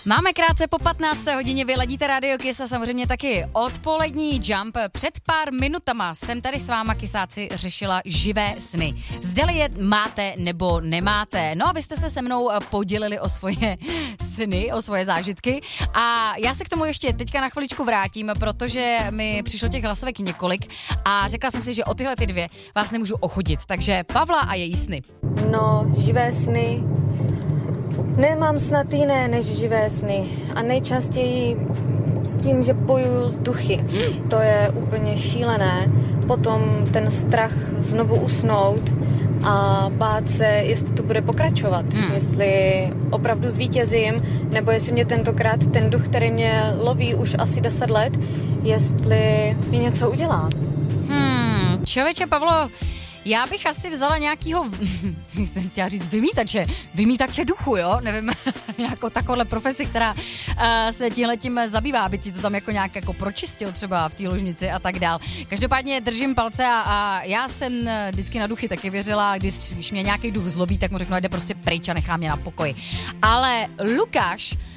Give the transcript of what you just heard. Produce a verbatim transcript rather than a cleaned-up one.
Máme krátce po patnácté hodině, vy ladíte Radio Kiss a samozřejmě taky odpolední Jump. Před pár minutama jsem tady s váma, kysáci, řešila živé sny. Zdali je máte nebo nemáte. No a vy jste se se mnou podělili o svoje sny, o svoje zážitky. A já se k tomu ještě teďka na chviličku vrátím, protože mi přišlo těch hlasovek několik a řekla jsem si, že o tyhle ty dvě vás nemůžu ochudit. Takže Pavla a její sny. No, živé sny. Nemám snad jiné než živé sny a nejčastěji s tím, že bojuju s duchy. To je úplně šílené. Potom ten strach znovu usnout a bát se, jestli to bude pokračovat. Hmm. Jestli opravdu zvítězím, nebo jestli mě tentokrát ten duch, který mě loví už asi deset let, jestli mi něco udělá. Hmm, člověče, Pavlo, já bych asi vzala nějakýho, chtěla říct vymítače, vymítače duchu, jo, nevím, nějakou takovouhle profesi, která uh, se tímhletím zabývá, aby ti to tam jako nějak jako pročistil třeba v té ložnici a tak dál. Každopádně držím palce a, a já jsem vždycky na duchy taky věřila, když, když mě nějaký duch zlobí, tak mu řeknu, jde prostě pryč a nechá mě na pokoji. Ale Lukáš